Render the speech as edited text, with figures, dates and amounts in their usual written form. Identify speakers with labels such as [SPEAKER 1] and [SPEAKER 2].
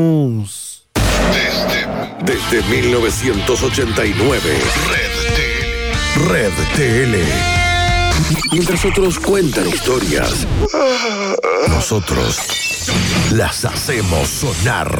[SPEAKER 1] Desde 1989, Red TL. Mientras otros cuentan historias, nosotros las hacemos sonar.